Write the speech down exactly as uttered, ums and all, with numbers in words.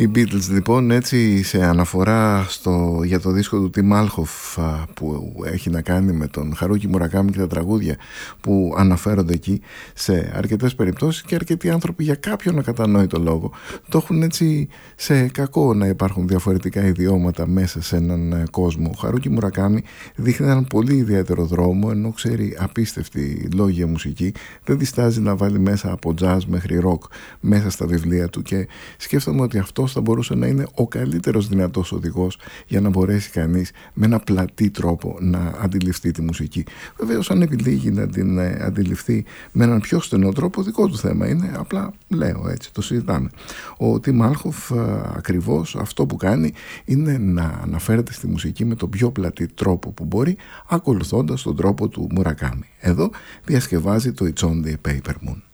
Οι Beatles λοιπόν, έτσι, σε αναφορά στο, για το δίσκο του Tim Alhoff που έχει να κάνει με τον Χαρούκι Μουρακάμι και τα τραγούδια που αναφέρονται εκεί, σε αρκετές περιπτώσεις και αρκετοί άνθρωποι για κάποιον ακατανόητο λόγο το έχουν έτσι σε κακό να υπάρχουν διαφορετικά ιδιώματα μέσα σε έναν κόσμο. Ο Χαρούκι Μουρακάμι δείχνει έναν πολύ ιδιαίτερο δρόμο, ενώ ξέρει απίστευτη λόγια μουσική, δεν διστάζει να βάλει μέσα από jazz μέχρι rock μέσα στα βιβλία του, και σκέφτομαι ότι αυτό θα μπορούσε να είναι ο καλύτερος δυνατός οδηγός για να μπορέσει κανείς με ένα πλατή τρόπο να αντιληφθεί τη μουσική. Βεβαίως, αν επιλέγει να την αντιληφθεί με έναν πιο στενό τρόπο, δικό του θέμα είναι, απλά λέω έτσι, το συζητάμε. Ο Tim Alhoff ακριβώς αυτό που κάνει είναι να αναφέρεται στη μουσική με τον πιο πλατή τρόπο που μπορεί, ακολουθώντας τον τρόπο του Μουρακάμι. Εδώ διασκευάζει το It's Only a Paper Moon.